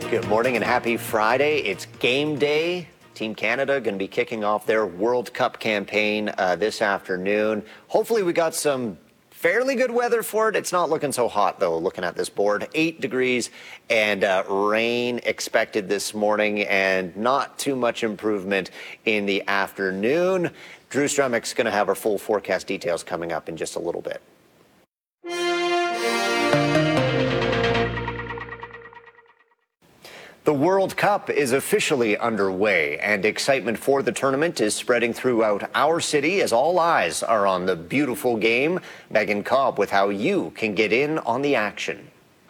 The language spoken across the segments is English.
Good morning and happy Friday. It's game day. Team Canada going to be kicking off their World Cup campaign this afternoon. Hopefully we got some fairly good weather for it. It's not looking so hot, though, looking at this board. 8 degrees and rain expected this morning and not too much improvement in the afternoon. Drew Stremick's going to have our full forecast details coming up in just a little bit. The World Cup is officially underway, and excitement for the tournament is spreading throughout our city as all eyes are on the beautiful game. Megan Cobb with how you can get in on the action.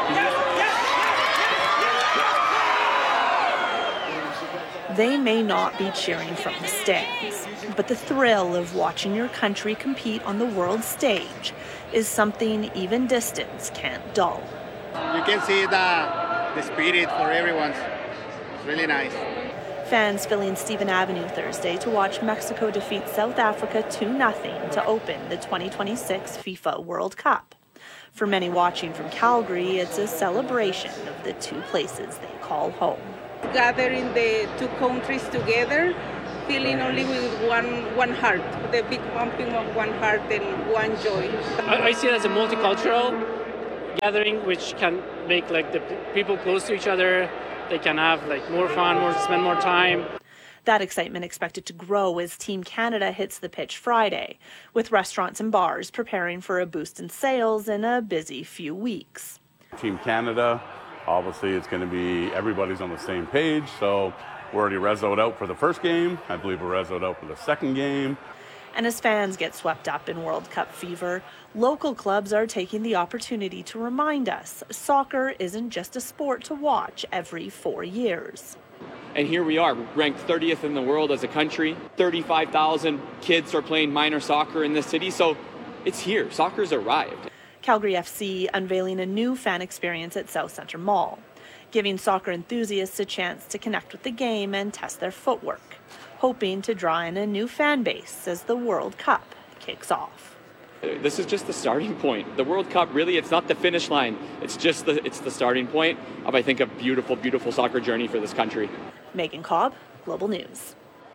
They may not be cheering from the stands, but the thrill of watching your country compete on the world stage is something even distance can't dull. You can see the spirit for everyone. It's really nice. Fans filling Stephen Avenue Thursday to watch Mexico defeat South Africa 2-0 to open the 2026 FIFA World Cup. For many watching from Calgary, it's a celebration of the two places they call home. Gathering the two countries together, feeling only with one heart, the big pumping of one heart and one joy. I see it as a multicultural gathering, which can make the people close to each other. They can have more fun, spend more time. That excitement expected to grow as Team Canada hits the pitch Friday, with restaurants and bars preparing for a boost in sales in a busy few weeks. Team Canada, obviously it's going to be everybody's on the same page, so we're already resoed out for the first game. I believe we're resoed out for the second game. And as fans get swept up in World Cup fever, local clubs are taking the opportunity to remind us soccer isn't just a sport to watch every 4 years. And here we are, ranked 30th in the world as a country. 35,000 kids are playing minor soccer in this city, so it's here. Soccer's arrived. Calgary FC unveiling a new fan experience at South Centre Mall, giving soccer enthusiasts a chance to connect with the game and test their footwork, hoping to draw in a new fan base as the World Cup kicks off. This is just the starting point. The World Cup, really, it's not the finish line. It's the starting point of, I think, a beautiful, beautiful soccer journey for this country. Megan Cobb, Global News.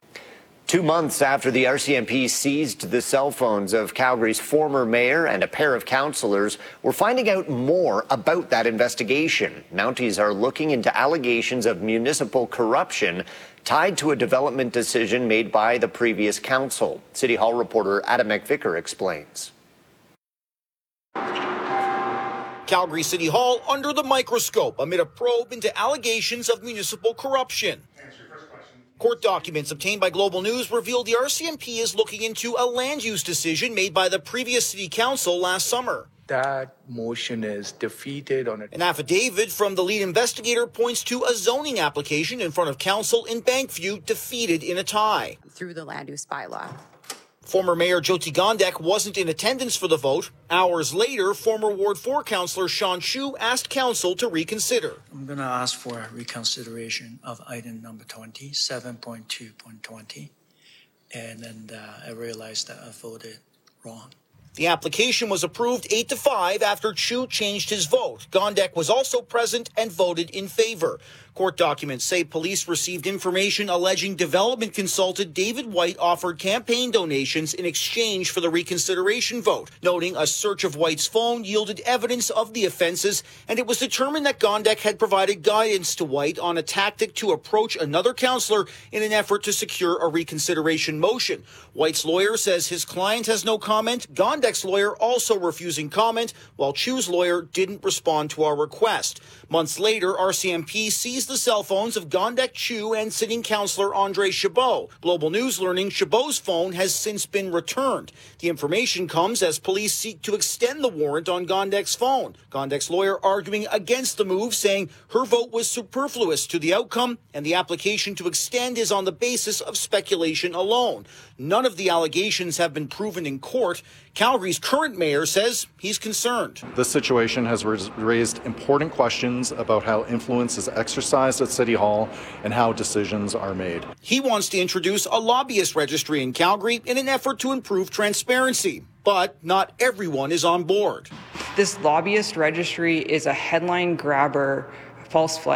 2 months after the RCMP seized the cell phones of Calgary's former mayor and a pair of councillors, we're finding out more about that investigation. Mounties are looking into allegations of municipal corruption tied to a development decision made by the previous council. City Hall reporter Adam McVicker explains. Calgary City Hall under the microscope amid a probe into allegations of municipal corruption. Court documents obtained by Global News reveal the RCMP is looking into a land use decision made by the previous city council last summer. That motion is defeated on it. An affidavit from the lead investigator points to a zoning application in front of council in Bankview defeated in a tie. Through the land use bylaw. Former Mayor Jyoti Gondek wasn't in attendance for the vote. Hours later, former Ward 4 councillor Sean Chu asked council to reconsider. I'm going to ask for reconsideration of item number 20, 7.2.20. And then I realized that I voted wrong. The application was approved 8-5 after Chu changed his vote. Gondek was also present and voted in favor. Court documents say police received information alleging development consultant David White offered campaign donations in exchange for the reconsideration vote, noting a search of White's phone yielded evidence of the offenses, and it was determined that Gondek had provided guidance to White on a tactic to approach another councillor in an effort to secure a reconsideration motion. White's lawyer says his client has no comment. Gondek's lawyer also refusing comment, while Chu's lawyer didn't respond to our request. Months later, RCMP seized the cell phones of Gondek, Chu, and sitting councillor Andre Chabot. Global News learning Chabot's phone has since been returned. The information comes as police seek to extend the warrant on Gondek's phone. Gondek's lawyer arguing against the move, saying her vote was superfluous to the outcome, and the application to extend is on the basis of speculation alone. None of the allegations have been proven in court. Calgary's current mayor says he's concerned. This situation has raised important questions about how influence is exercised at City Hall and how decisions are made. He wants to introduce a lobbyist registry in Calgary in an effort to improve transparency. But not everyone is on board. This lobbyist registry is a headline grabber false flag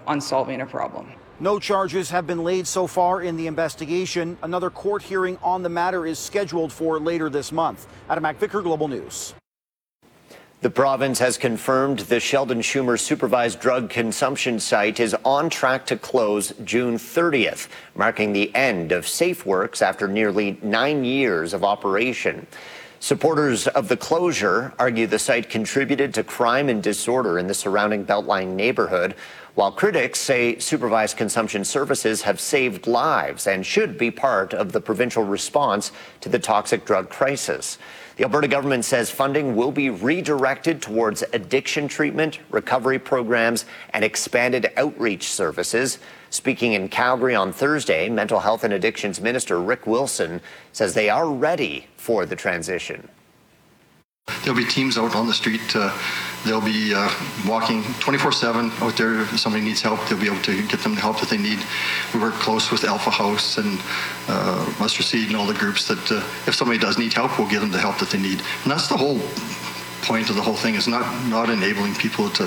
on solving a problem. No charges have been laid so far in the investigation. Another court hearing on the matter is scheduled for later this month. Adam McVicker, Global News. The province has confirmed the Sheldon Schumer supervised drug consumption site is on track to close June 30th, marking the end of SafeWorks after nearly 9 years of operation. Supporters of the closure argue the site contributed to crime and disorder in the surrounding Beltline neighborhood, while critics say supervised consumption services have saved lives and should be part of the provincial response to the toxic drug crisis. The Alberta government says funding will be redirected towards addiction treatment, recovery programs, and expanded outreach services. Speaking in Calgary on Thursday, Mental Health and Addictions Minister Rick Wilson says they are ready for the transition. There'll be teams out on the street. They'll be walking 24/7 out there. If somebody needs help, they'll be able to get them the help that they need. We work close with Alpha House and Mustard Seed and all the groups that if somebody does need help, we'll give them the help that they need. And that's the whole point of the whole thing, is not enabling people to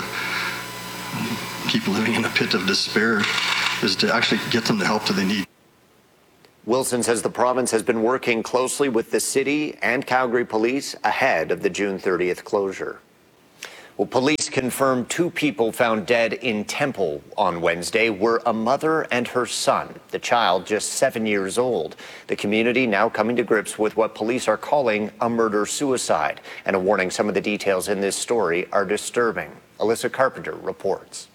keep living in a pit of despair, is to actually get them the help that they need. Wilson says the province has been working closely with the city and Calgary Police ahead of the June 30th closure. Well, police confirmed 2 people found dead in Temple on Wednesday were a mother and her son, the child just 7 years old. The community now coming to grips with what police are calling a murder-suicide, and a warning some of the details in this story are disturbing. Alyssa Carpenter reports.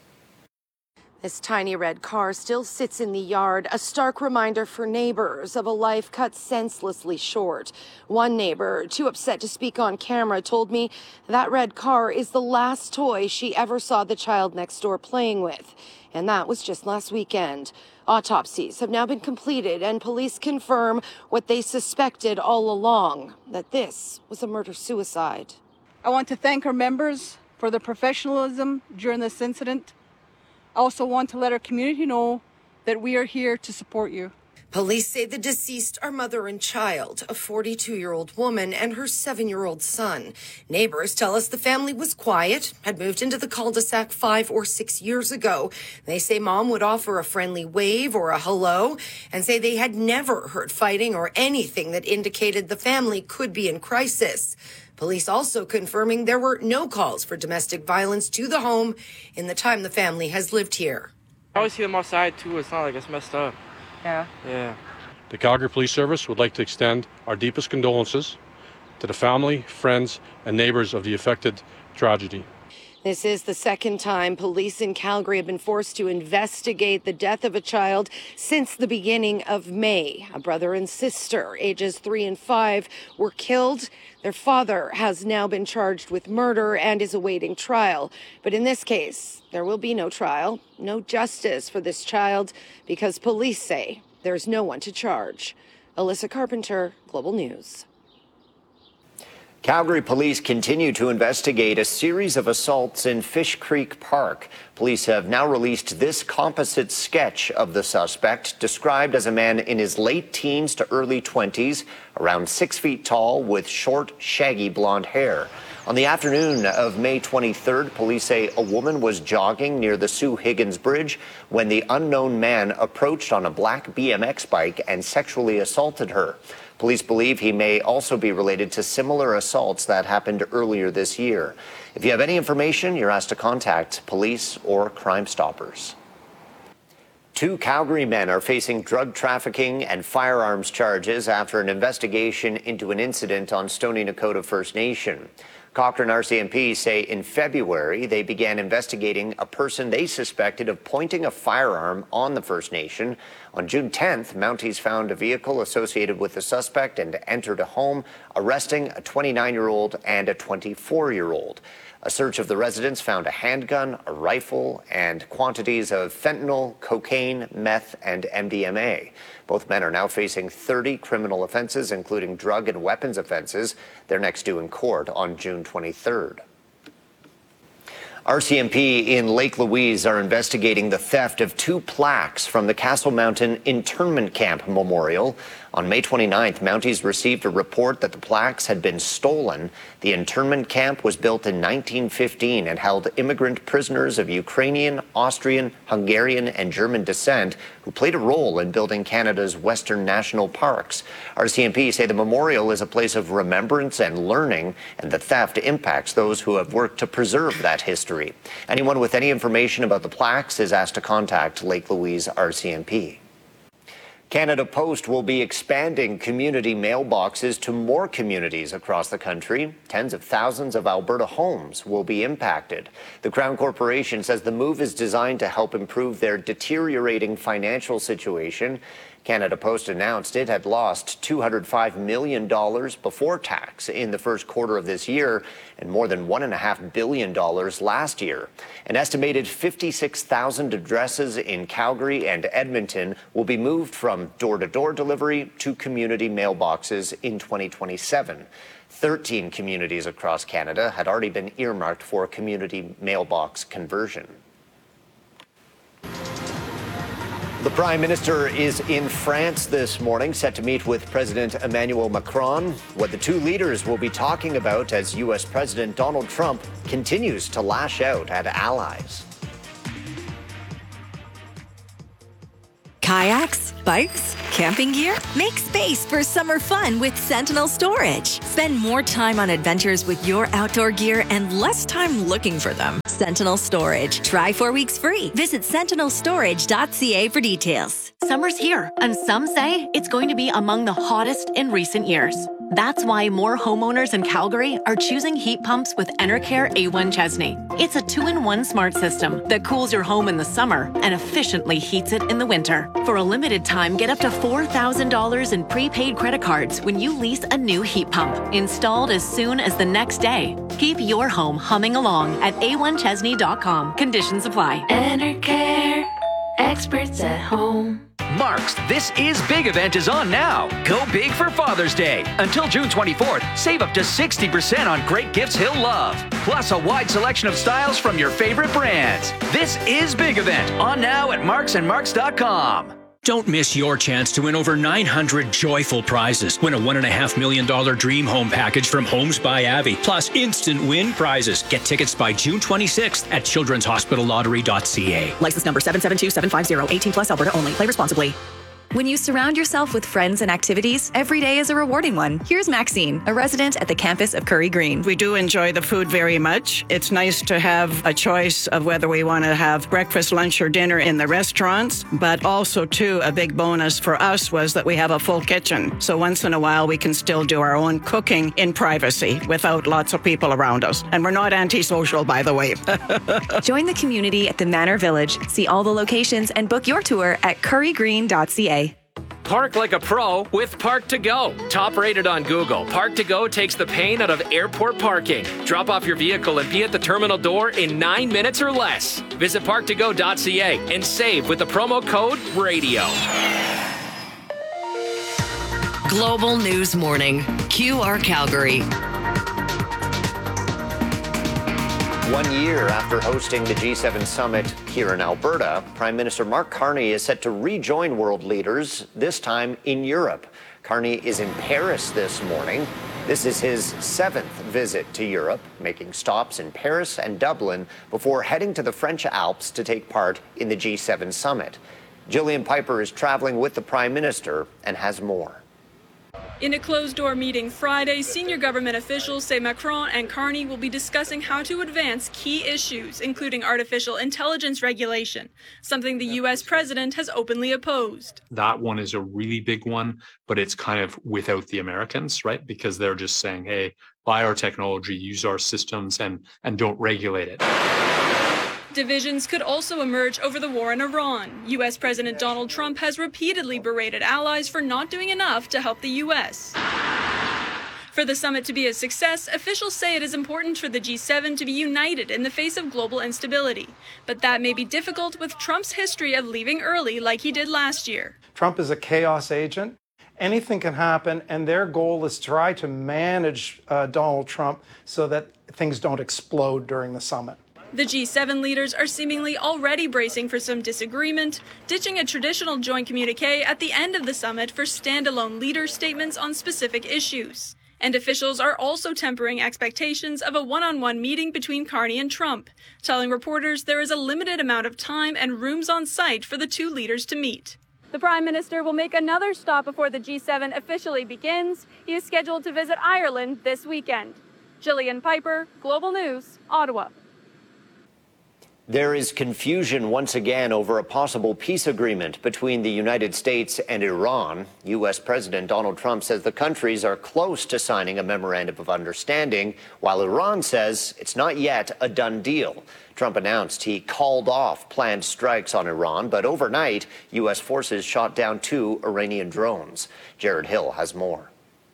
This tiny red car still sits in the yard, a stark reminder for neighbors of a life cut senselessly short. One neighbor, too upset to speak on camera, told me that red car is the last toy she ever saw the child next door playing with. And that was just last weekend. Autopsies have now been completed, and police confirm what they suspected all along, that this was a murder-suicide. I want to thank our members for their professionalism during this incident. I also want to let our community know that we are here to support you. Police say the deceased are mother and child, a 42-year-old woman and her 7-year-old son. Neighbors tell us the family was quiet, had moved into the cul-de-sac 5 or 6 years ago. They say mom would offer a friendly wave or a hello, and say they had never heard fighting or anything that indicated the family could be in crisis. Police also confirming there were no calls for domestic violence to the home in the time the family has lived here. I always see them outside too. It's not like it's messed up. Yeah. The Calgary Police Service would like to extend our deepest condolences to the family, friends, and neighbors of the affected tragedy. This is the second time police in Calgary have been forced to investigate the death of a child since the beginning of May. A brother and sister, ages 3 and 5, were killed. Their father has now been charged with murder and is awaiting trial. But in this case, there will be no trial, no justice for this child, because police say there's no one to charge. Alyssa Carpenter, Global News. Calgary police continue to investigate a series of assaults in Fish Creek Park. Police have now released this composite sketch of the suspect, described as a man in his late teens to early 20s, around 6 feet tall, with short, shaggy blonde hair. On the afternoon of May 23rd, police say a woman was jogging near the Sue Higgins Bridge when the unknown man approached on a black BMX bike and sexually assaulted her. Police believe he may also be related to similar assaults that happened earlier this year. If you have any information, you're asked to contact police or Crime Stoppers. 2 Calgary men are facing drug trafficking and firearms charges after an investigation into an incident on Stoney Nakoda First Nation. Cochrane RCMP say in February they began investigating a person they suspected of pointing a firearm on the First Nation. On June 10th, Mounties found a vehicle associated with the suspect and entered a home, arresting a 29-year-old and a 24-year-old. A search of the residence found a handgun, a rifle, and quantities of fentanyl, cocaine, meth, and MDMA. Both men are now facing 30 criminal offenses, including drug and weapons offenses. They're next due in court on June 23rd. RCMP in Lake Louise are investigating the theft of 2 plaques from the Castle Mountain Internment Camp Memorial. On May 29th, Mounties received a report that the plaques had been stolen. The internment camp was built in 1915 and held immigrant prisoners of Ukrainian, Austrian, Hungarian, and German descent who played a role in building Canada's Western national parks. RCMP say the memorial is a place of remembrance and learning, and the theft impacts those who have worked to preserve that history. Anyone with any information about the plaques is asked to contact Lake Louise RCMP. Canada Post will be expanding community mailboxes to more communities across the country. Tens of thousands of Alberta homes will be impacted. The Crown Corporation says the move is designed to help improve their deteriorating financial situation. Canada Post announced it had lost $205 million before tax in the first quarter of this year and more than $1.5 billion last year. An estimated 56,000 addresses in Calgary and Edmonton will be moved from door-to-door delivery to community mailboxes in 2027. 13 communities across Canada had already been earmarked for community mailbox conversion. The Prime Minister is in France this morning, set to meet with President Emmanuel Macron. What the two leaders will be talking about as U.S. President Donald Trump continues to lash out at allies. Kayaks, bikes, camping gear? Make space for summer fun with Sentinel Storage. Spend more time on adventures with your outdoor gear and less time looking for them. Sentinel Storage. Try 4 weeks free. Visit sentinelstorage.ca for details. Summer's here, and some say it's going to be among the hottest in recent years. That's why more homeowners in Calgary are choosing heat pumps with Enercare A1 Chesney. It's a 2-in-1 smart system that cools your home in the summer and efficiently heats it in the winter. For a limited time, get up to $4,000 in prepaid credit cards when you lease a new heat pump, installed as soon as the next day. Keep your home humming along at a1chesney.com. Conditions apply. Enercare, experts at home. Mark's This Is Big event is on now. Go big for Father's Day. Until June 24th, save up to 60% on great gifts he'll love. Plus a wide selection of styles from your favorite brands. This Is Big event on now at marksandmarks.com. Don't miss your chance to win over 900 joyful prizes. Win a $1.5 million dream home package from Homes by Avi, plus instant win prizes. Get tickets by June 26th at childrenshospitallottery.ca. License number 772750, 18 plus, Alberta only. Play responsibly. When you surround yourself with friends and activities, every day is a rewarding one. Here's Maxine, a resident at the campus of Curry Green. We do enjoy the food very much. It's nice to have a choice of whether we want to have breakfast, lunch, or dinner in the restaurants, but also, too, a big bonus for us was that we have a full kitchen. So once in a while, we can still do our own cooking in privacy without lots of people around us. And we're not antisocial, by the way. Join the community at the Manor Village. See all the locations and book your tour at currygreen.ca. Park like a pro with Park2Go. Top rated on Google, Park2Go takes the pain out of airport parking. Drop off your vehicle and be at the terminal door in 9 minutes or less. Visit park2go.ca and save with the promo code RADIO. Global News Morning. QR Calgary. 1 year after hosting the G7 summit here in Alberta, Prime Minister Mark Carney is set to rejoin world leaders, this time in Europe. Carney is in Paris this morning. This is his 7th visit to Europe, making stops in Paris and Dublin before heading to the French Alps to take part in the G7 summit. Jillian Piper is traveling with the Prime Minister and has more. In a closed-door meeting Friday, senior government officials say Macron and Carney will be discussing how to advance key issues, including artificial intelligence regulation, something the U.S. president has openly opposed. That one is a really big one, but it's kind of without the Americans, right? Because they're just saying, hey, buy our technology, use our systems, and don't regulate it. Divisions could also emerge over the war in Iran. U.S. President Donald Trump has repeatedly berated allies for not doing enough to help the U.S. For the summit to be a success, officials say it is important for the G7 to be united in the face of global instability. But that may be difficult with Trump's history of leaving early like he did last year. Trump is a chaos agent. Anything can happen, and their goal is to try to manage Donald Trump so that things don't explode during the summit. The G7 leaders are seemingly already bracing for some disagreement, ditching a traditional joint communiqué at the end of the summit for standalone leader statements on specific issues. And officials are also tempering expectations of a one-on-one meeting between Carney and Trump, telling reporters there is a limited amount of time and rooms on site for the two leaders to meet. The Prime Minister will make another stop before the G7 officially begins. He is scheduled to visit Ireland this weekend. Gillian Piper, Global News, Ottawa. There is confusion once again over a possible peace agreement between the United States and Iran. U.S. President Donald Trump says the countries are close to signing a memorandum of understanding, while Iran says it's not yet a done deal. Trump announced he called off planned strikes on Iran, but overnight, U.S. forces shot down 2 Iranian drones. Jared Hill has more.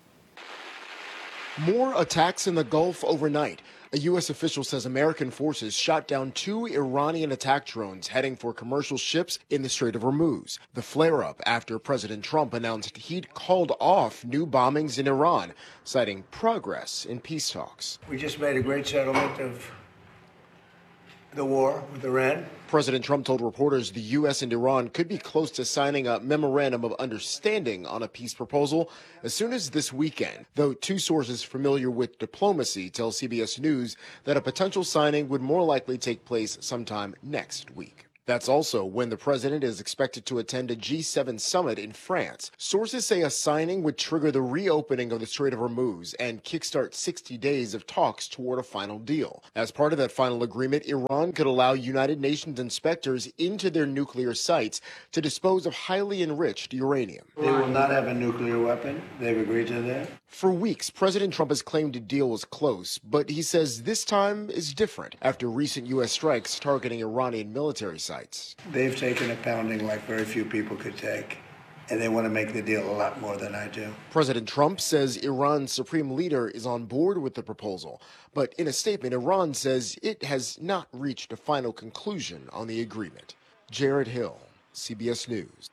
More attacks in the Gulf overnight. A U.S. official says American forces shot down 2 Iranian attack drones heading for commercial ships in the Strait of Hormuz. The flare-up after President Trump announced he'd called off new bombings in Iran, citing progress in peace talks. We just made a great settlement of the war with Iran. President Trump told reporters the U.S. and Iran could be close to signing a memorandum of understanding on a peace proposal as soon as this weekend, though 2 sources familiar with diplomacy tell CBS News that a potential signing would more likely take place sometime next week. That's also when the president is expected to attend a G7 summit in France. Sources say a signing would trigger the reopening of the Strait of Hormuz and kickstart 60 days of talks toward a final deal. As part of that final agreement, Iran could allow United Nations inspectors into their nuclear sites to dispose of highly enriched uranium. They will not have a nuclear weapon. They've agreed to that. For weeks, President Trump has claimed a deal was close, but he says this time is different after recent U.S. strikes targeting Iranian military sites. They've taken a pounding like very few people could take, and they want to make the deal a lot more than I do. President Trump says Iran's supreme leader is on board with the proposal, but in a statement, Iran says it has not reached a final conclusion on the agreement. Jared Hill, CBS News.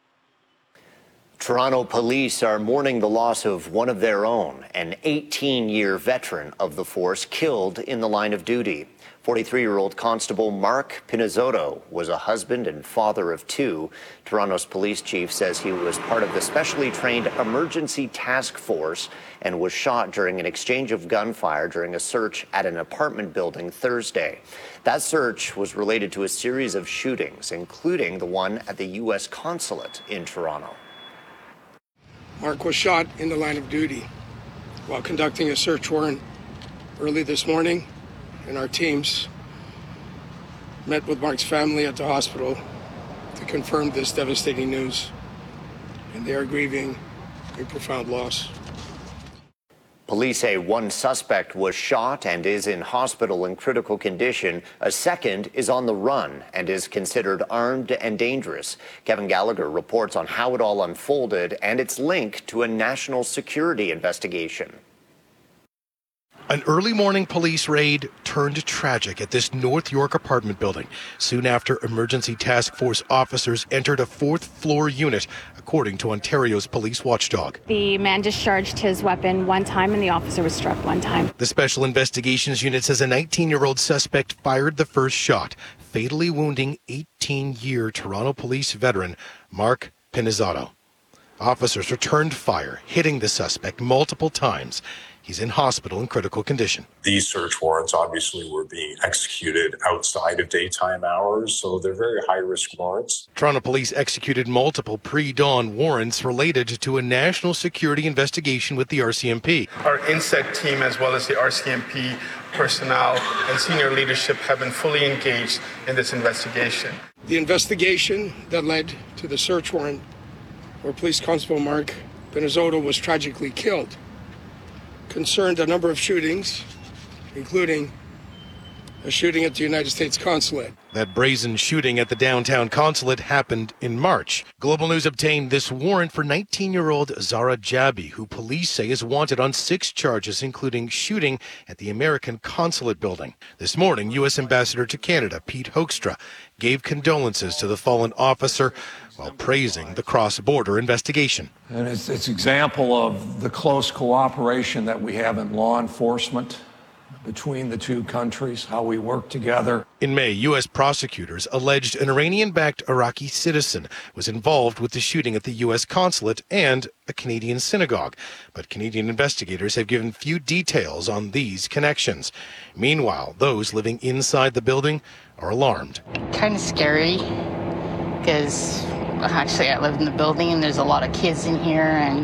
Toronto police are mourning the loss of one of their own, an 18-year veteran of the force killed in the line of duty. 43-year-old Constable Mark Pinizzotto was a husband and father of 2. Toronto's police chief says he was part of the specially trained emergency task force and was shot during an exchange of gunfire during a search at an apartment building Thursday. That search was related to a series of shootings, including the one at the U.S. consulate in Toronto. Mark was shot in the line of duty while conducting a search warrant early this morning, and our teams met with Mark's family at the hospital to confirm this devastating news, and they are grieving a profound loss. Police say one suspect was shot and is in hospital in critical condition. A second is on the run and is considered armed and dangerous. Kevin Gallagher reports on how it all unfolded and its link to a national security investigation. An early morning police raid turned tragic at this North York apartment building soon after emergency task force officers entered a 4th-floor unit, according to Ontario's police watchdog. The man discharged his weapon one time and the officer was struck one time. The Special Investigations Unit says a 19-year-old suspect fired the first shot, fatally wounding 18-year Toronto police veteran Mark Pinizzotto. Officers returned fire, hitting the suspect multiple times. He's in hospital in critical condition. These search warrants obviously were being executed outside of daytime hours, so they're very high-risk warrants. Toronto police executed multiple pre-dawn warrants related to a national security investigation with the RCMP. Our INSET team, as well as the RCMP personnel and senior leadership, have been fully engaged in this investigation. The investigation that led to the search warrant where Police Constable Mark Pinizzotto was tragically killed concerned a number of shootings, including a shooting at the United States consulate. That brazen shooting at the downtown consulate happened in March. Global News obtained this warrant for 19-year-old Zara Jabi, who police say is wanted on 6 charges, including shooting at the American consulate building. This morning, U.S. Ambassador to Canada, Pete Hoekstra, gave condolences to the fallen officer while praising the cross-border investigation. And it's an example of the close cooperation that we have in law enforcement between the two countries, how we work together. In May, U.S. prosecutors alleged an Iranian-backed Iraqi citizen was involved with the shooting at the U.S. consulate and a Canadian synagogue. But Canadian investigators have given few details on these connections. Meanwhile, those living inside the building are alarmed. Kind of scary, because actually I live in the building and there's a lot of kids in here, and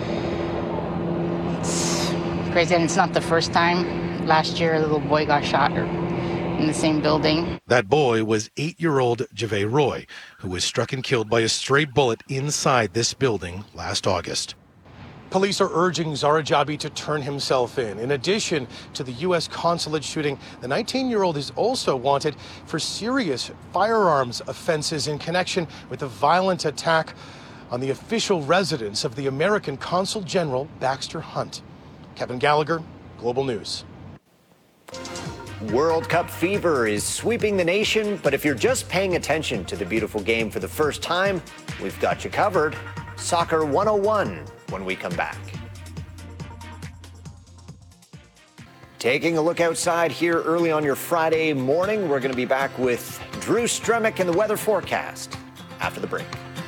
it's crazy. And it's not the first time. Last year, a little boy got shot in the same building. That boy was 8-year-old Javay Roy, who was struck and killed by a stray bullet inside this building last August. Police are urging Zara Jabi to turn himself in. In addition to the U.S. consulate shooting, the 19-year-old is also wanted for serious firearms offenses in connection with a violent attack on the official residence of the American Consul General Baxter Hunt. Kevin Gallagher, Global News. World Cup fever is sweeping the nation, but if you're just paying attention to the beautiful game for the first time, we've got you covered. Soccer 101 when we come back. Taking a look outside here early on your Friday morning, we're going to be back with Drew Stremick and the weather forecast after the break.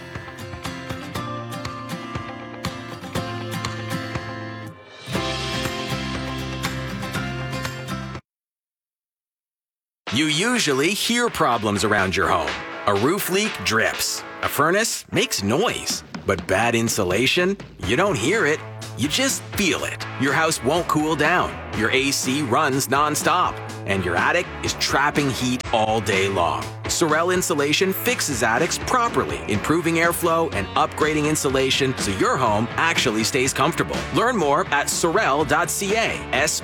You usually hear problems around your home. A roof leak drips. A furnace makes noise. But bad insulation? You don't hear it. You just feel it. Your house won't cool down. Your AC runs nonstop. And your attic is trapping heat all day long. Sorel Insulation fixes attics properly, improving airflow and upgrading insulation so your home actually stays comfortable. Learn more at sorel.ca.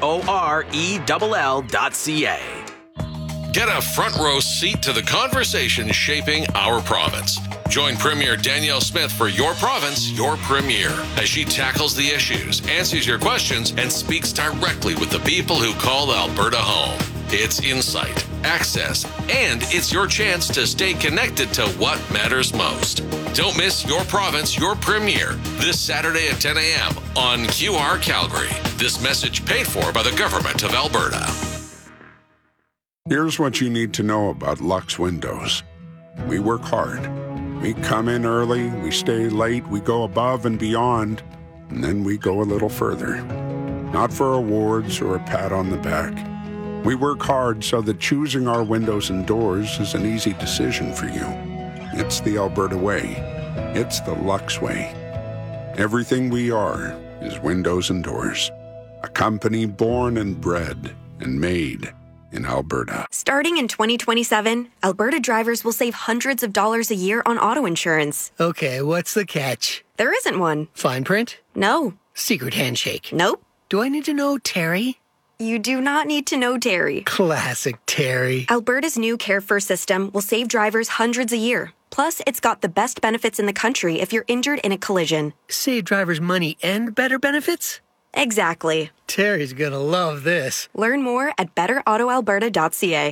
SORELL.ca. Get a front row seat to the conversation shaping our province. Join Premier Danielle Smith for Your Province, Your Premier, as she tackles the issues, answers your questions, and speaks directly with the people who call Alberta home. It's insight, access, and it's your chance to stay connected to what matters most. Don't miss Your Province, Your Premier this Saturday at 10 a.m. on QR Calgary. This message paid for by the Government of Alberta. Here's what you need to know about Lux Windows. We work hard. We come in early, we stay late, we go above and beyond, and then we go a little further. Not for awards or a pat on the back. We work hard so that choosing our windows and doors is an easy decision for you. It's the Alberta way. It's the Lux way. Everything we are is windows and doors. A company born and bred and made in Alberta. Starting in 2027, Alberta drivers will save hundreds of dollars a year on auto insurance. Okay, what's the catch? There isn't one. Fine print? No. Secret handshake? Nope. Do I need to know Terry? You do not need to know Terry. Classic Terry. Alberta's new Care First system will save drivers hundreds a year. Plus, it's got the best benefits in the country if you're injured in a collision. Save drivers money and better benefits? Exactly. Terry's gonna love this. Learn more at betterautoalberta.ca.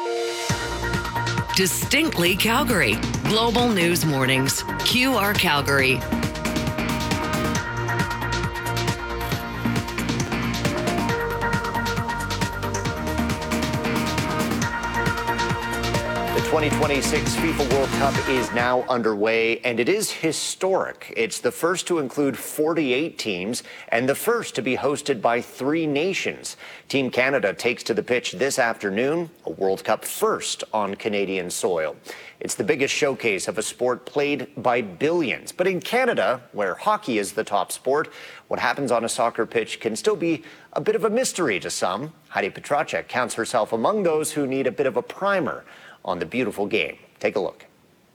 Distinctly Calgary. Global News Mornings. QR Calgary. The 2026 FIFA World Cup is now underway, and it is historic. It's the first to include 48 teams and the first to be hosted by 3 nations. Team Canada takes to the pitch this afternoon, a World Cup first on Canadian soil. It's the biggest showcase of a sport played by billions. But in Canada, where hockey is the top sport, what happens on a soccer pitch can still be a bit of a mystery to some. Heidi Petracek counts herself among those who need a bit of a primer on the beautiful game. Take a look.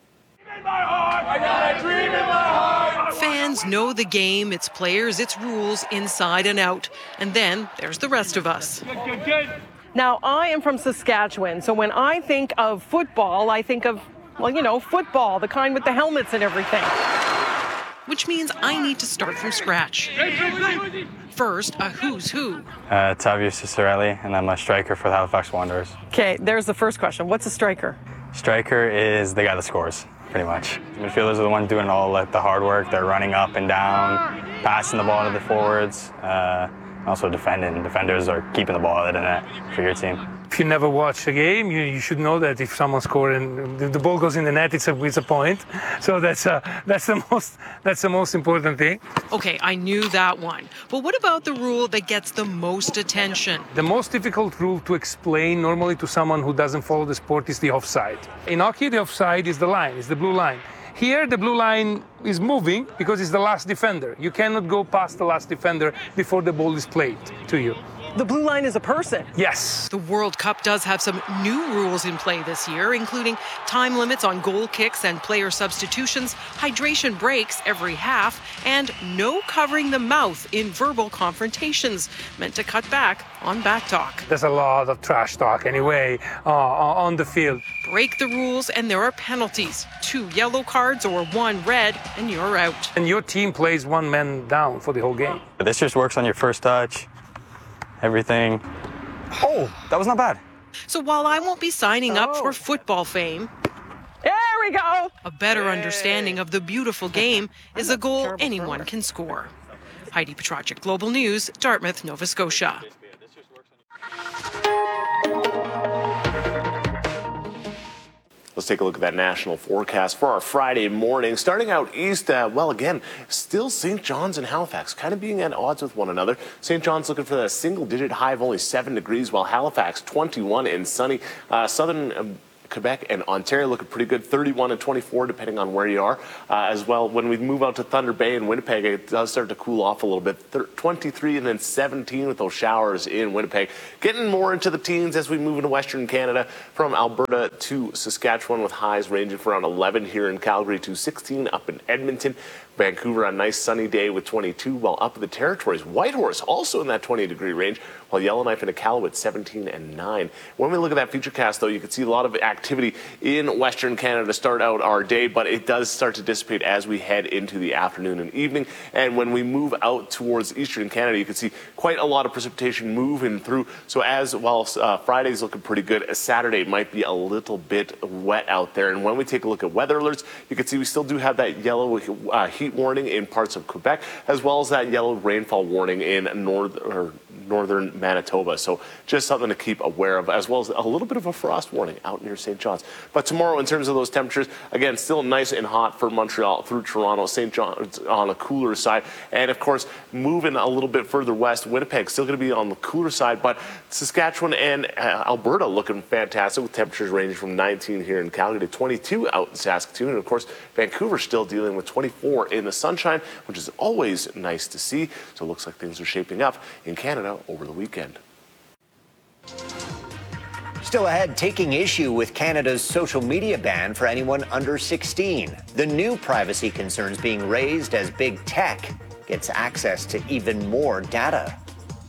Fans know the game, its players, its rules, inside and out. And then there's the rest of us. Now, I am from Saskatchewan, so when I think of football, I think of, well, you know, football, the kind with the helmets and everything. Which means I need to start from scratch. First, a who's who. Tavio Cicerelli, and I'm a striker for the Halifax Wanderers. Okay, there's the first question. What's a striker? Striker is the guy that scores, pretty much. Midfielders are the ones doing all like the hard work. They're running up and down, passing the ball to the forwards. Also defending. Defenders are keeping the ball out of the net for your team. If you never watch a game, you should know that if someone scores and the ball goes in the net, it's a point. So that's the most important thing. Okay, I knew that one. But what about the rule that gets the most attention? The most difficult rule to explain normally to someone who doesn't follow the sport is the offside. In hockey, the offside is the line, is the blue line. Here, the blue line is moving because it's the last defender. You cannot go past the last defender before the ball is played to you. The blue line is a person. Yes. The World Cup does have some new rules in play this year, including time limits on goal kicks and player substitutions, hydration breaks every half, and no covering the mouth in verbal confrontations, meant to cut back on back talk. There's a lot of trash talk anyway on the field. Break the rules and there are penalties. 2 yellow cards or 1 red and you're out. And your team plays one man down for the whole game. This just works on your first touch. Everything. Oh, that was not bad. So while I won't be signing up for football fame, there we go. A better understanding of the beautiful game is a goal anyone can score. Heidi Petracek, Global News, Dartmouth, Nova Scotia. Let's take a look at that national forecast for our Friday morning. Starting out east, again, still St. John's and Halifax kind of being at odds with one another. St. John's looking for that single-digit high of only 7 degrees, while Halifax 21 and sunny. Southern Quebec and Ontario looking pretty good, 31 and 24 depending on where you are. As well, when we move out to Thunder Bay and Winnipeg, it does start to cool off a little bit. 23 and then 17 with those showers in Winnipeg. Getting more into the teens as we move into Western Canada, from Alberta to Saskatchewan, with highs ranging from around 11 here in Calgary to 16 up in Edmonton. Vancouver, a nice sunny day with 22, while up in the Territories, Whitehorse also in that 20-degree range, while Yellowknife and Iqaluit 17 and 9. When we look at that futurecast, though, you can see a lot of activity in Western Canada to start out our day, but it does start to dissipate as we head into the afternoon and evening. And when we move out towards Eastern Canada, you can see quite a lot of precipitation moving through. So while Friday's looking pretty good, Saturday might be a little bit wet out there. And when we take a look at weather alerts, you can see we still do have that yellow heat warning in parts of Quebec, as well as that yellow rainfall warning in northern Manitoba. So just something to keep aware of, as well as a little bit of a frost warning out near St. John's. But tomorrow, in terms of those temperatures, again, still nice and hot for Montreal through Toronto. St. John's on a cooler side. And of course, moving a little bit further west, Winnipeg still going to be on the cooler side, but Saskatchewan and Alberta looking fantastic, with temperatures ranging from 19 here in Calgary to 22 out in Saskatoon. And of course, Vancouver still dealing with 24 in the sunshine, which is always nice to see. So it looks like things are shaping up in Canada over the weekend. Still ahead, taking issue with Canada's social media ban for anyone under 16. The new privacy concerns being raised as big tech gets access to even more data.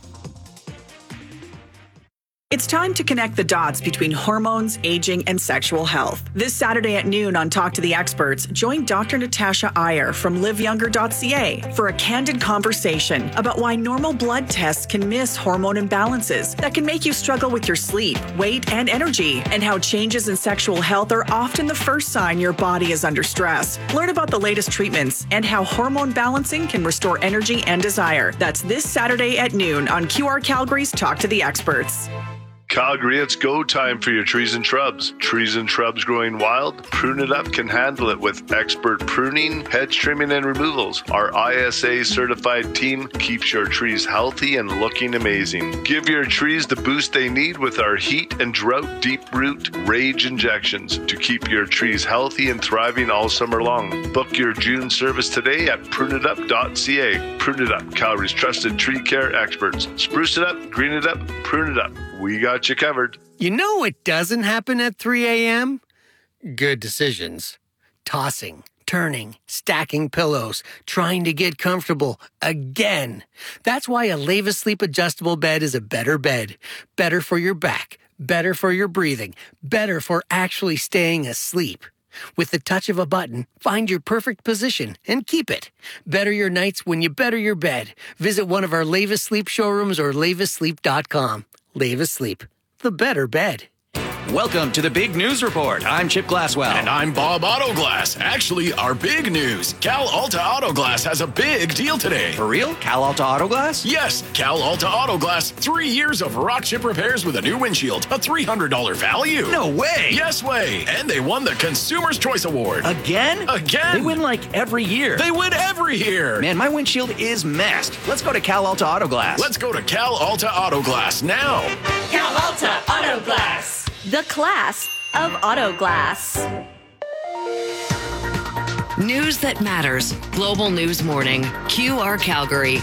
It's time to connect the dots between hormones, aging, and sexual health. This Saturday at noon on Talk to the Experts, join Dr. Natasha Iyer from liveyounger.ca for a candid conversation about why normal blood tests can miss hormone imbalances that can make you struggle with your sleep, weight, and energy, and how changes in sexual health are often the first sign your body is under stress. Learn about the latest treatments and how hormone balancing can restore energy and desire. That's this Saturday at noon on QR Calgary's Talk to the Experts. Calgary, it's go time for your trees and shrubs. Trees and shrubs growing wild? Prune It Up can handle it with expert pruning, hedge trimming, and removals. Our ISA certified team keeps your trees healthy and looking amazing. Give your trees the boost they need with our heat and drought deep root rage injections to keep your trees healthy and thriving all summer long. Book your June service today at pruneitup.ca. Prune It Up, Calgary's trusted tree care experts. Spruce it up, green it up, prune it up. We got you covered. You know what doesn't happen at 3 a.m.? Good decisions. Tossing, turning, stacking pillows, trying to get comfortable again. That's why a Leva Sleep adjustable bed is a better bed. Better for your back, better for your breathing, better for actually staying asleep. With the touch of a button, find your perfect position and keep it. Better your nights when you better your bed. Visit one of our Leva Sleep showrooms or levasleep.com. Leva Sleep, the better bed. Welcome to the Big News Report. I'm Chip Glasswell. And I'm Bob Autoglass. Actually, our big news. Cal Alta Autoglass has a big deal today. For real? Cal Alta Autoglass? Yes, Cal Alta Autoglass. 3 years of rock chip repairs with a new windshield. A $300 value. No way. Yes way. And they won the Consumer's Choice Award. Again? Again. They win like every year. They win every year. Man, my windshield is messed. Let's go to Cal Alta Autoglass. Let's go to Cal Alta Autoglass now. Cal Alta Autoglass. The class of auto glass. News that matters. Global News Morning. QR Calgary.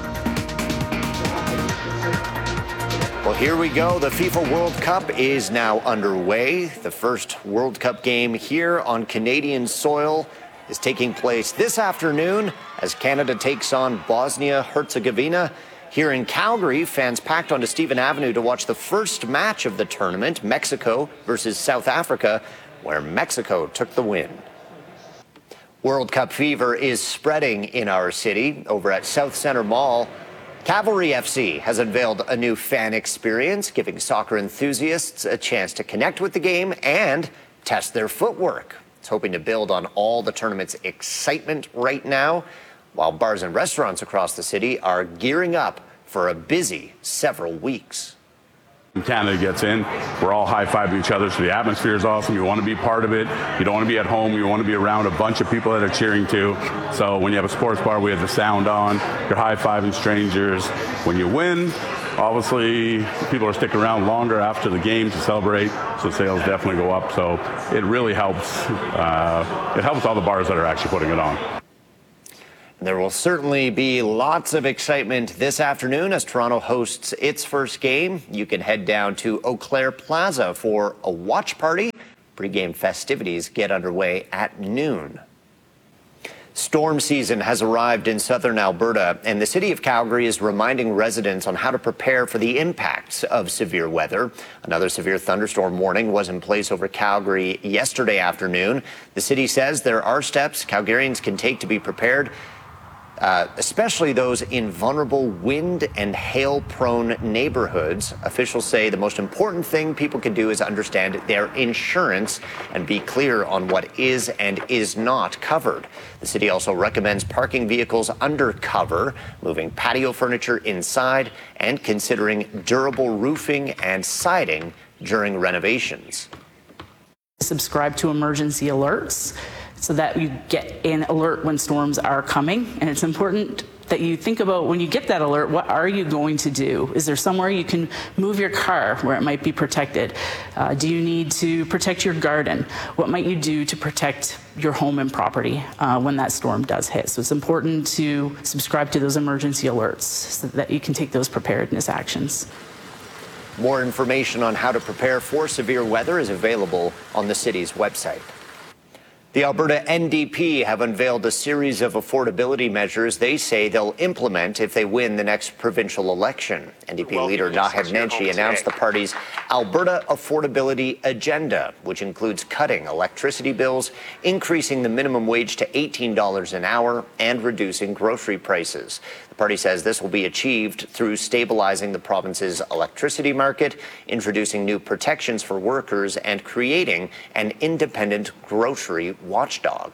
Well, here we go. The FIFA World Cup is now underway. The first World Cup game here on Canadian soil is taking place this afternoon as Canada takes on Bosnia-Herzegovina. Here in Calgary, fans packed onto Stephen Avenue to watch the first match of the tournament, Mexico versus South Africa, where Mexico took the win. World Cup fever is spreading in our city. Over at South Centre Mall, Cavalry FC has unveiled a new fan experience, giving soccer enthusiasts a chance to connect with the game and test their footwork. It's hoping to build on all the tournament's excitement right now, while bars and restaurants across the city are gearing up for a busy several weeks. When Canada gets in, we're all high-fiving each other, so the atmosphere is awesome. You want to be part of it. You don't want to be at home. You want to be around a bunch of people that are cheering too. So when you have a sports bar, we have the sound on. You're high-fiving strangers. When you win, obviously, people are sticking around longer after the game to celebrate, so sales definitely go up. So it really helps. It helps all the bars that are actually putting it on. There will certainly be lots of excitement this afternoon as Toronto hosts its first game. You can head down to Eau Claire Plaza for a watch party. Pre-game festivities get underway at noon. Storm season has arrived in southern Alberta, and the city of Calgary is reminding residents on how to prepare for the impacts of severe weather. Another severe thunderstorm warning was in place over Calgary yesterday afternoon. The city says there are steps Calgarians can take to be prepared, especially those in vulnerable wind and hail-prone neighborhoods. Officials say the most important thing people can do is understand their insurance and be clear on what is and is not covered. The city also recommends parking vehicles under cover, moving patio furniture inside, and considering durable roofing and siding during renovations. Subscribe to emergency alerts so that you get an alert when storms are coming. And it's important that you think about when you get that alert, what are you going to do? Is there somewhere you can move your car where it might be protected? Do you need to protect your garden? What might you do to protect your home and property when that storm does hit? So it's important to subscribe to those emergency alerts so that you can take those preparedness actions. More information on how to prepare for severe weather is available on the city's website. The Alberta NDP have unveiled a series of affordability measures they say they'll implement if they win the next provincial election. NDP leader Naheed Nenshi announced the party's Alberta Affordability Agenda, which includes cutting electricity bills, increasing the minimum wage to $18 an hour, and reducing grocery prices. The party says this will be achieved through stabilizing the province's electricity market, introducing new protections for workers, and creating an independent grocery watchdog.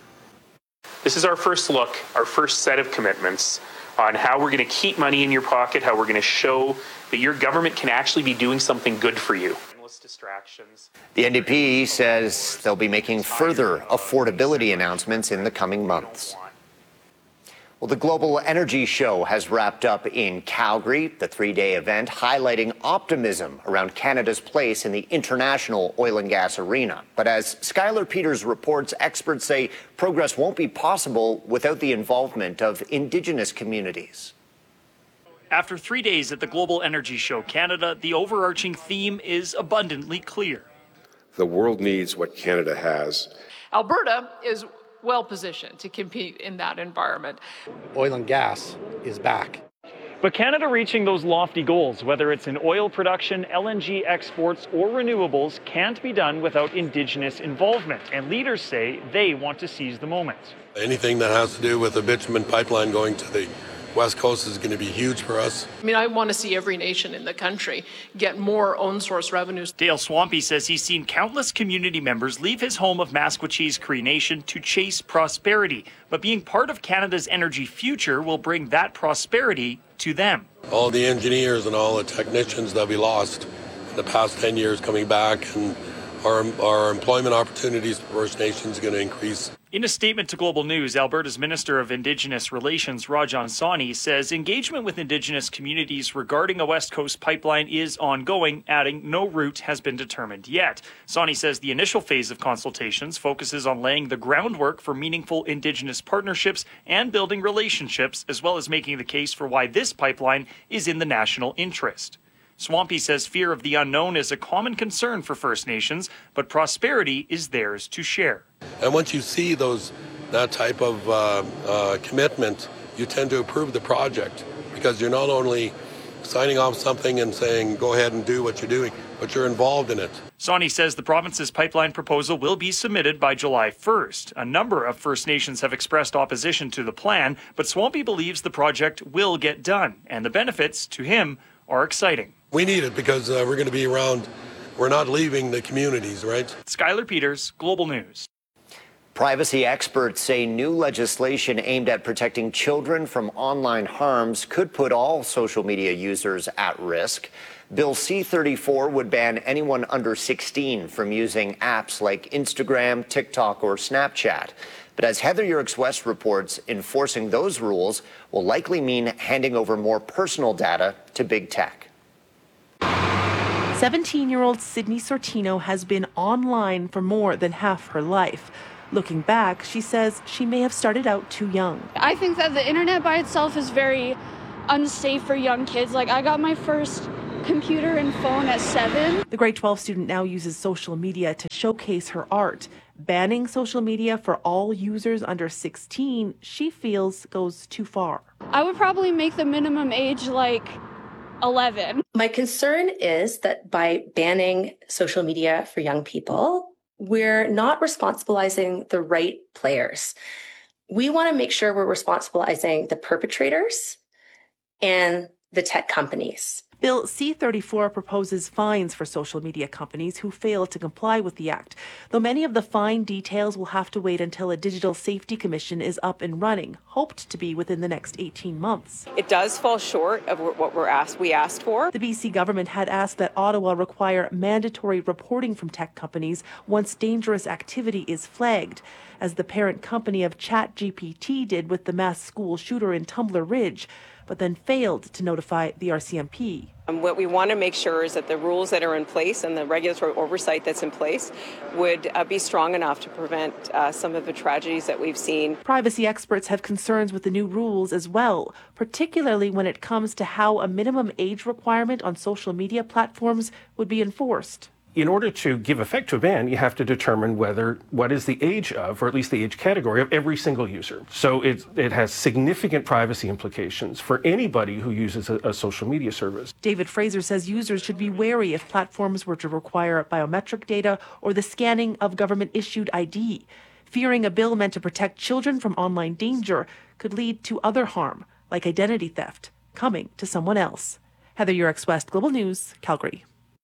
This is our first look, our first set of commitments on how we're going to keep money in your pocket, how we're going to show that your government can actually be doing something good for you. Endless distractions. The NDP says they'll be making further affordability announcements in the coming months. Well, the Global Energy Show has wrapped up in Calgary, the three-day event highlighting optimism around Canada's place in the international oil and gas arena. But as Skylar Peters reports, experts say progress won't be possible without the involvement of Indigenous communities. After 3 days at the Global Energy Show Canada, the overarching theme is abundantly clear. The world needs what Canada has. Alberta is well positioned to compete in that environment. Oil and gas is back. But Canada reaching those lofty goals, whether it's in oil production, LNG exports, or renewables, can't be done without Indigenous involvement. And leaders say they want to seize the moment. Anything that has to do with the bitumen pipeline going to the West Coast is going to be huge for us. I mean, I want to see every nation in the country get more own source revenues. Dale Swampy says he's seen countless community members leave his home of Maskwacis Cree Nation to chase prosperity. But being part of Canada's energy future will bring that prosperity to them. All the engineers and all the technicians that we lost in the past 10 years coming back, and our employment opportunities for First Nations are going to increase. In a statement to Global News, Alberta's Minister of Indigenous Relations, Rajan Sawhney, says engagement with Indigenous communities regarding a West Coast pipeline is ongoing, adding no route has been determined yet. Sawhney says the initial phase of consultations focuses on laying the groundwork for meaningful Indigenous partnerships and building relationships, as well as making the case for why this pipeline is in the national interest. Swampy says fear of the unknown is a common concern for First Nations, but prosperity is theirs to share. And once you see that type of commitment, you tend to approve the project, because you're not only signing off something and saying, go ahead and do what you're doing, but you're involved in it. Sawhney says the province's pipeline proposal will be submitted by July 1st. A number of First Nations have expressed opposition to the plan, but Swampy believes the project will get done, and the benefits to him are exciting. We need it because we're going to be around. We're not leaving the communities, right? Skylar Peters, Global News. Privacy experts say new legislation aimed at protecting children from online harms could put all social media users at risk. Bill C-34 would ban anyone under 16 from using apps like Instagram, TikTok, or Snapchat. But as Heather Yerkes-West reports, enforcing those rules will likely mean handing over more personal data to big tech. 17-year-old Sydney Sortino has been online for more than half her life. Looking back, she says she may have started out too young. I think that the internet by itself is very unsafe for young kids. Like, I got my first computer and phone at 7. The grade 12 student now uses social media to showcase her art. Banning social media for all users under 16, she feels goes too far. I would probably make the minimum age like 11. My concern is that by banning social media for young people, we're not responsibilizing the right players. We want to make sure we're responsibilizing the perpetrators and the tech companies. Bill C-34 proposes fines for social media companies who fail to comply with the act, though many of the fine details will have to wait until a Digital Safety Commission is up and running, hoped to be within the next 18 months. It does fall short of what we asked for. The BC government had asked that Ottawa require mandatory reporting from tech companies once dangerous activity is flagged, as the parent company of ChatGPT did with the mass school shooter in Tumbler Ridge, but then failed to notify the RCMP. What we want to make sure is that the rules that are in place and the regulatory oversight that's in place would be strong enough to prevent some of the tragedies that we've seen. Privacy experts have concerns with the new rules as well, particularly when it comes to how a minimum age requirement on social media platforms would be enforced. In order to give effect to a ban, you have to determine what is the age of, or at least the age category of every single user. So it has significant privacy implications for anybody who uses a social media service. David Fraser says users should be wary if platforms were to require biometric data or the scanning of government-issued ID. Fearing a bill meant to protect children from online danger could lead to other harm, like identity theft, coming to someone else. Heather Yerkes-West, Global News, Calgary.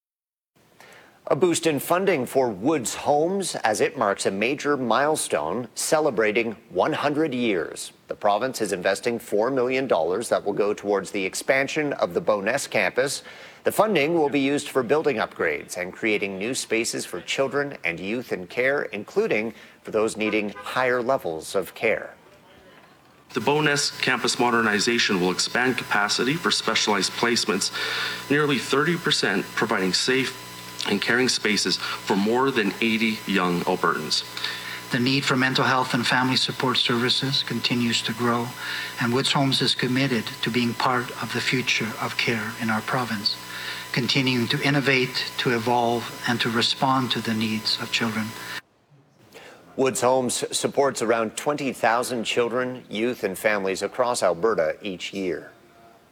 A boost in funding for Woods Homes as it marks a major milestone celebrating 100 years. The province is investing $4 million that will go towards the expansion of the Bowness campus. The funding will be used for building upgrades and creating new spaces for children and youth in care, including for those needing higher levels of care. The Bowness campus modernization will expand capacity for specialized placements, nearly 30%, providing safe and caring spaces for more than 80 young Albertans. The need for mental health and family support services continues to grow, and Woods Homes is committed to being part of the future of care in our province, continuing to innovate, to evolve, and to respond to the needs of children. Woods Homes supports around 20,000 children, youth, and families across Alberta each year.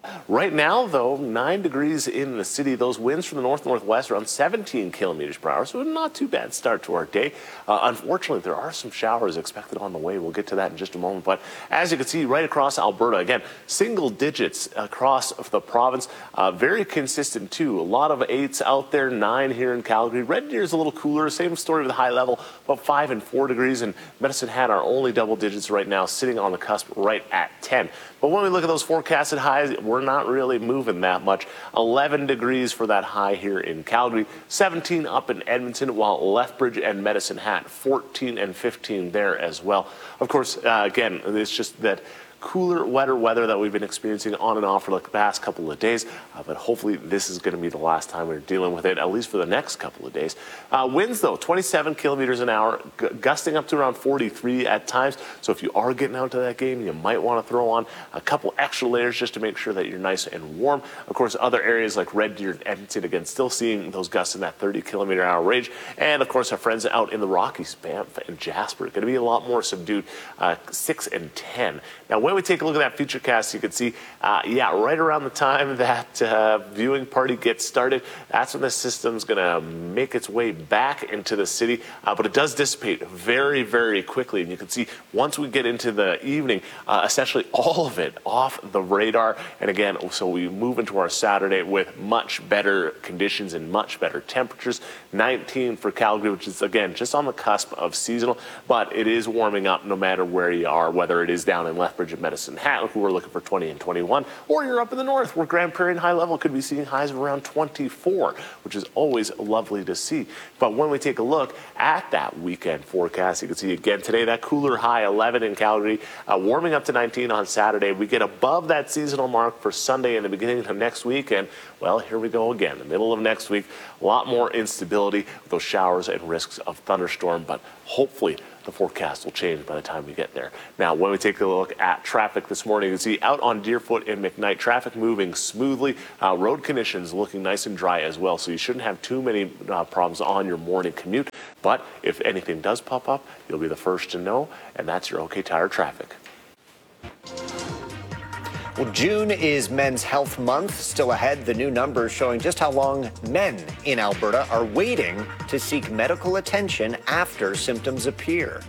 Right now, though, 9 degrees in the city. Those winds from the north-northwest around 17 kilometers per hour, so not too bad start to our day. Unfortunately, there are some showers expected on the way. We'll get to that in just a moment. But as you can see, right across Alberta, again, single digits across the province. Very consistent, too. A lot of 8s out there, 9 here in Calgary. Red Deer is a little cooler. Same story with the high level, about 5 and 4 degrees. And Medicine Hat are only double digits right now, sitting on the cusp right at 10. But when we look at those forecasted highs, we're not really moving that much. 11 degrees for that high here in Calgary, 17 up in Edmonton, while Lethbridge and Medicine Hat 14 and 15 there as well. Of course, again, it's just that cooler, wetter weather that we've been experiencing on and off for the past couple of days. But hopefully this is going to be the last time we're dealing with it, at least for the next couple of days. Winds, though, 27 kilometers an hour, gusting up to around 43 at times. So if you are getting out to that game, you might want to throw on a couple extra layers just to make sure that you're nice and warm. Of course, other areas like Red Deer and Edmonton, again, still seeing those gusts in that 30 kilometer hour range. And of course, our friends out in the Rockies, Banff and Jasper, going to be a lot more subdued, 6 and 10. Now, when we take a look at that future cast, you can see, right around the time that viewing party gets started, that's when the system's going to make its way back into the city. But it does dissipate very, very quickly. And you can see once we get into the evening, essentially all of it off the radar. And again, so we move into our Saturday with much better conditions and much better temperatures. 19 for Calgary, which is, again, just on the cusp of seasonal. But it is warming up no matter where you are, whether it is down in Lethbridge and Medicine Hat, who are looking for 20 and 21, or you're up in the north where Grand Prairie and High Level could be seeing highs of around 24, which is always lovely to see. But when we take a look at that weekend forecast, you can see again today that cooler high 11 in Calgary, warming up to 19 on Saturday. We get above that seasonal mark for Sunday and the beginning of next week, and well, here we go again, the middle of next week. A lot more instability with those showers and risks of thunderstorm, but hopefully the forecast will change by the time we get there. Now, when we take a look at traffic this morning, you can see out on Deerfoot and McKnight, traffic moving smoothly. Road conditions looking nice and dry as well, so you shouldn't have too many problems on your morning commute. But if anything does pop up, you'll be the first to know, and that's your OK Tire traffic. Well, June is Men's Health Month. Still ahead, the new numbers showing just how long men in Alberta are waiting to seek medical attention after symptoms appear.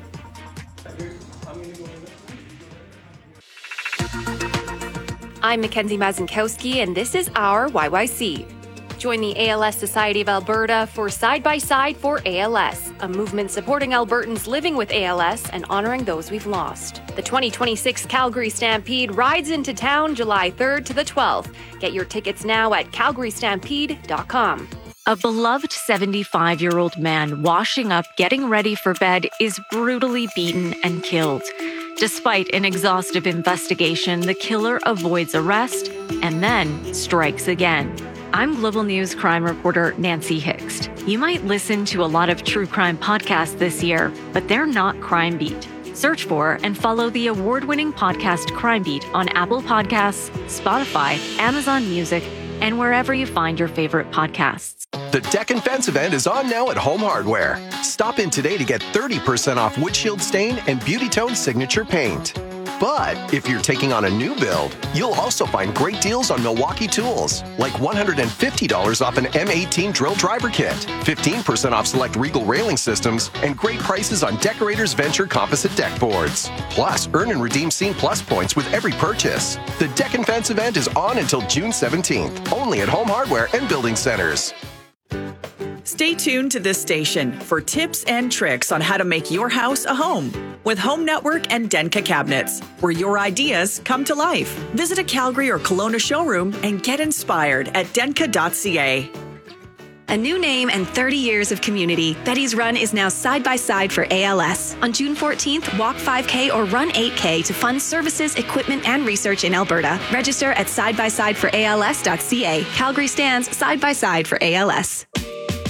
I'm Mackenzie Mazinkowski, and this is our YYC. Join the ALS Society of Alberta for Side by Side for ALS, a movement supporting Albertans living with ALS and honoring those we've lost. The 2026 Calgary Stampede rides into town July 3rd to the 12th. Get your tickets now at calgarystampede.com. A beloved 75-year-old man washing up, getting ready for bed, is brutally beaten and killed. Despite an exhaustive investigation, the killer avoids arrest and then strikes again. I'm Global News crime reporter Nancy Hixt. You might listen to a lot of true crime podcasts this year, but they're not Crime Beat. Search for and follow the award-winning podcast Crime Beat on Apple Podcasts, Spotify, Amazon Music, and wherever you find your favorite podcasts. The Deck and Fence event is on now at Home Hardware. Stop in today to get 30% off Wood Shield Stain and Beauty Tone Signature Paint. But if you're taking on a new build, you'll also find great deals on Milwaukee tools, like $150 off an M18 drill driver kit, 15% off select Regal railing systems, and great prices on Decorators Venture composite deck boards. Plus, earn and redeem Scene Plus points with every purchase. The Deck and Fence event is on until June 17th, only at Home Hardware and Building Centers. Stay tuned to this station for tips and tricks on how to make your house a home with Home Network and Denka Cabinets, where your ideas come to life. Visit a Calgary or Kelowna showroom and get inspired at denka.ca. A new name and 30 years of community, Betty's Run is now Side by Side for ALS. On June 14th, walk 5K or run 8K to fund services, equipment, and research in Alberta. Register at sidebysideforals.ca. Calgary stands side by side for ALS.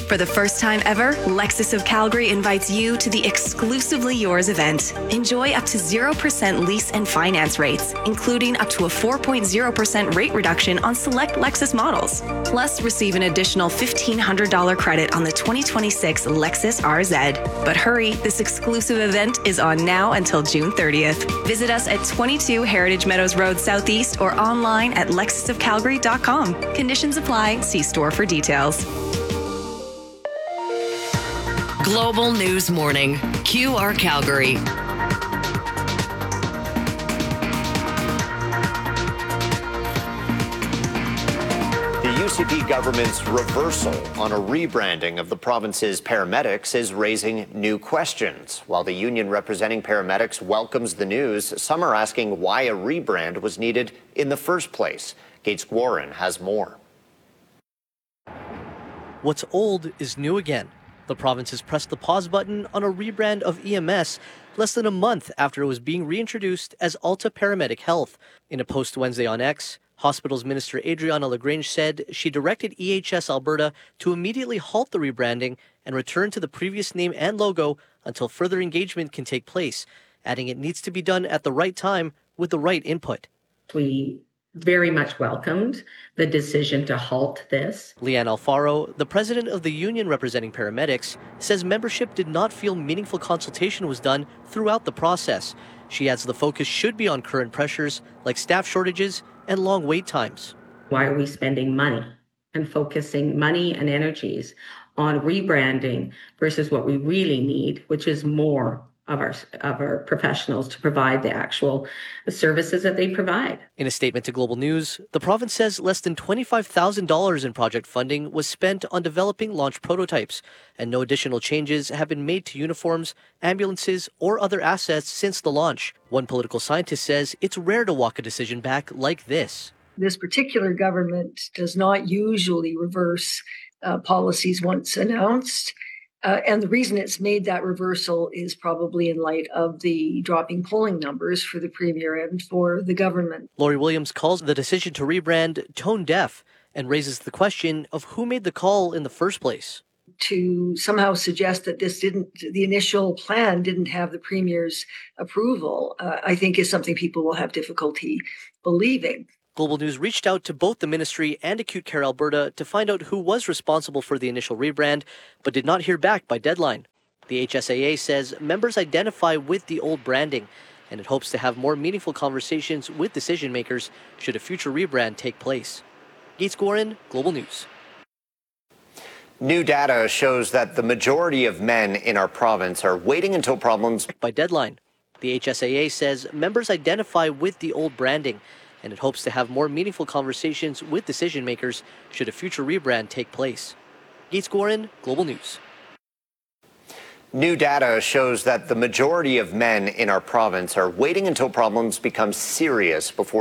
For the first time ever, Lexus of Calgary invites you to the Exclusively Yours event. Enjoy up to 0% lease and finance rates, including up to a 4.0% rate reduction on select Lexus models. Plus, receive an additional $1,500 credit on the 2026 Lexus RZ. But hurry, this exclusive event is on now until June 30th. Visit us at 22 Heritage Meadows Road Southeast or online at lexusofcalgary.com. Conditions apply. See store for details. Global News Morning, QR Calgary. The UCP government's reversal on a rebranding of the province's paramedics is raising new questions. While the union representing paramedics welcomes the news, some are asking why a rebrand was needed in the first place. Gates Gwarin has more. What's old is new again. The province has pressed the pause button on a rebrand of EMS less than a month after it was being reintroduced as Alta Paramedic Health. In a post Wednesday on X, Hospitals Minister Adriana LaGrange said she directed EHS Alberta to immediately halt the rebranding and return to the previous name and logo until further engagement can take place, adding it needs to be done at the right time with the right input. We very much welcomed the decision to halt this. Leanne Alfaro, the president of the union representing paramedics, says membership did not feel meaningful consultation was done throughout the process. She adds the focus should be on current pressures like staff shortages and long wait times. Why are we spending money and focusing money and energies on rebranding versus what we really need, which is more of our professionals to provide the actual services that they provide. In a statement to Global News, the province says less than $25,000 in project funding was spent on developing launch prototypes, and no additional changes have been made to uniforms, ambulances, or other assets since the launch. One political scientist says it's rare to walk a decision back like this. This particular government does not usually reverse policies once announced. And the reason it's made that reversal is probably in light of the dropping polling numbers for the Premier and for the government. Lori Williams calls the decision to rebrand tone deaf and raises the question of who made the call in the first place. To somehow suggest that the initial plan didn't have the Premier's approval, I think is something people will have difficulty believing. Global News reached out to both the ministry and Acute Care Alberta to find out who was responsible for the initial rebrand, but did not hear back by deadline. The HSAA says members identify with the old branding, and it hopes to have more meaningful conversations with decision makers should a future rebrand take place. Gates Gwarin, Global News. New data shows that the majority of men in our province are waiting until problems by deadline. The HSAA says members identify with the old branding, and it hopes to have more meaningful conversations with decision makers should a future rebrand take place. Gates Gwarin, Global News. New data shows that the majority of men in our province are waiting until problems become serious before